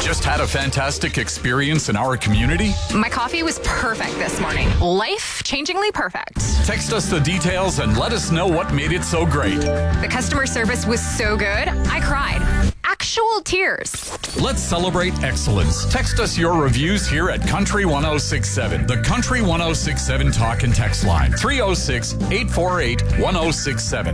Just had a fantastic experience in our community? My coffee was perfect this morning. Life-changingly perfect. Text us the details and let us know what made it so great. The customer service was so good, I cried. Actual tears. Let's celebrate excellence. Text us your reviews here at Country 1067. The Country 1067 talk and text line. 306-848-1067.